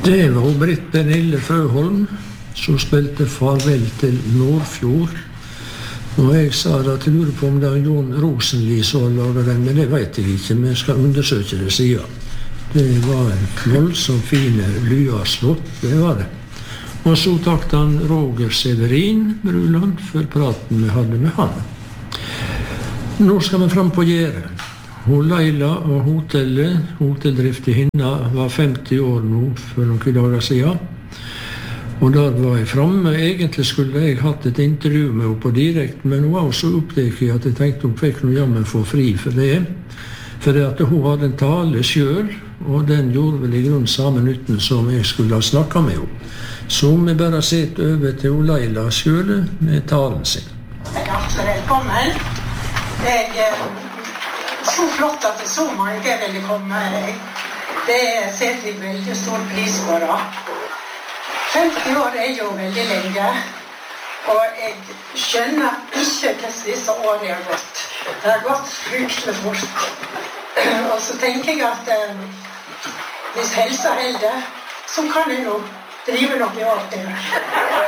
Det var Britt Pernille Frøholm, som spilte Farvel til Nordfjord. Og jeg sa at jeg lurer på om det Jon Rosenli som laget den, men det vet jeg ikke, men jeg skal undersøke det siden. Det var en voldsomt fine Lyaslott, det var det. Og så takket han Roger Severin Bruland for praten vi hadde med han. Nå skal vi frem på Gjære. Hun Leila og hotelldrift i henne var 50 år nå for noen dager siden. Og der var jeg fremme. Egentlig skulle jeg hatt et intervju med henne på direkte, men hun var så opptatt at jeg tenkte hun fikk noe jammen få fri for det. For det at hun hadde en tale selv, og den gjorde vel i grunn samme nytten som jeg skulle ha snakket med henne. Så vi bare sitter over til Leila selv med talen sin. Velkommen. Så flott at det så mange ville komme. Det setter jeg veldig stor pris på da. 50 år jo veldig lenge, og jeg skjønner ikke hvordan disse årene har gått. Det har gått fryktelig fort. Og så tenker jeg at hvis helsa holder, så kan jeg jo drive noe i år til.